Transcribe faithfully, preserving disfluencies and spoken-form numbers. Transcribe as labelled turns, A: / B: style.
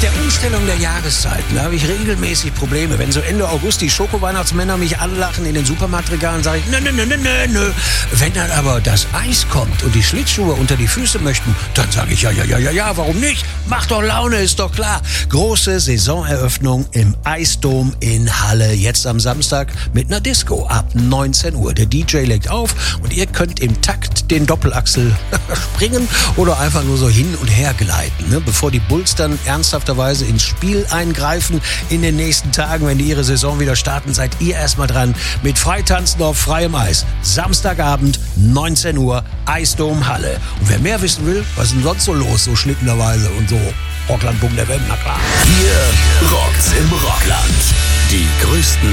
A: Mit der Umstellung der Jahreszeiten habe ich regelmäßig Probleme. Wenn so Ende August die Schoko-Weihnachtsmänner mich anlachen in den Supermarktregalen, sage ich, nö, nö, nö, nö, nö. Wenn dann aber das Eis kommt und die Schlittschuhe unter die Füße möchten, dann sage ich, ja, ja, ja, ja, ja, warum nicht? Macht doch Laune, ist doch klar. Große Saisoneröffnung im Eisdom in Halle, jetzt am Samstag mit einer Disco ab neunzehn Uhr. Der D J legt auf und ihr könnt im Takt den Doppelachsel springen oder einfach nur so hin und her gleiten, ne? Bevor die Bulls dann ernsthafterweise ins Spiel eingreifen in den nächsten Tagen, wenn die ihre Saison wieder starten, seid ihr erstmal dran mit Freitanzen auf freiem Eis. Samstagabend, neunzehn Uhr, Eisdom Halle. Und wer mehr wissen will, was ist denn sonst so los, so schlittenerweise und so Rockland-Bum der Welt, na klar.
B: Hier rockt's im Rockland. Die größten